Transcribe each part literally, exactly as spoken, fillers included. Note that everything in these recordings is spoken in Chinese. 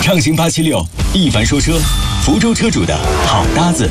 畅行八七六，一凡说车，福州车主的好搭子。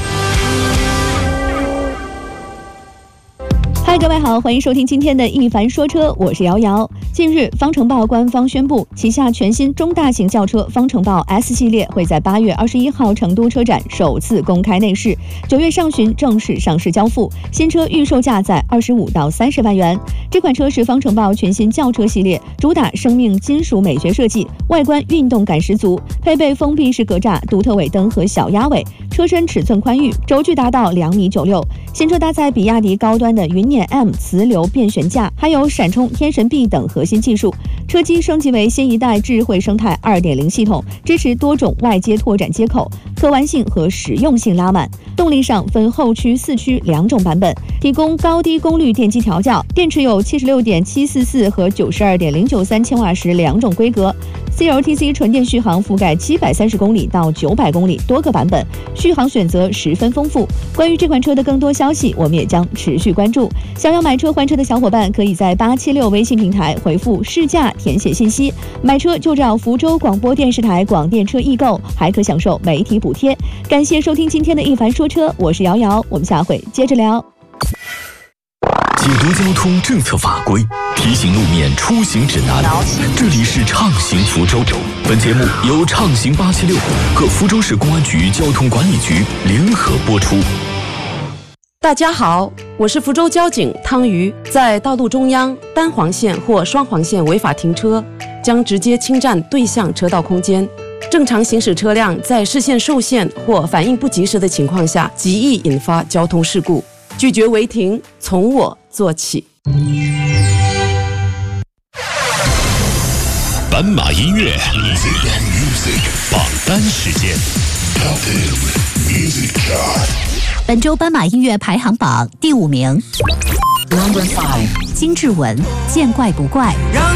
嗨，各位好，欢迎收听今天的一凡说车，我是瑶瑶。近日，方程豹官方宣布，旗下全新中大型轿车方程豹 S 系列会在八月二十一号成都车展首次公开内饰，九月上旬正式上市交付。新车预售价在二十五到三十万元。这款车是方程豹全新轿车系列，主打生命金属美学设计，外观运动感十足，配备封闭式格栅、独特尾灯和小鸭尾，车身尺寸宽裕，轴距达到两米九六。新车搭载比亚迪高端的云辇 M 磁流变悬架，还有闪充、天神 B 等核心技术。车机升级为新一代智慧生态 二点零 系统，支持多种外接拓展接口，可玩性和实用性拉满。动力上分后驱、四驱两种版本，提供高低功率电机调教，电池有 七十六点七四四 和 九十二点零九三 千瓦时两种规格。C L T C 纯电续航覆盖七百三十公里到九百公里多个版本，续航选择十分丰富。关于这款车的更多消息，我们也将持续关注。想要买车换车的小伙伴，可以在八七六微信平台回复试驾填写信息，买车就找福州广播电视台广电车易购，还可享受媒体补贴。感谢收听今天的一凡说车，我是瑶瑶，我们下回接着聊。 解读交通政策法规，提醒路面出行指南。这里是畅行福州。本节目由畅行八七六和福州市公安局交通管理局联合播出。 大家好，我是福州交警汤瑜。在道路中央单黄线或双黄线违法停车，将直接侵占对向车道空间。正常行驶车辆在视线受限或反应不及时的情况下，极易引发交通事故。拒绝违停，从我做起。 斑马音乐榜单时间。 本周斑马音乐排行榜第五名，金志文，见怪不怪。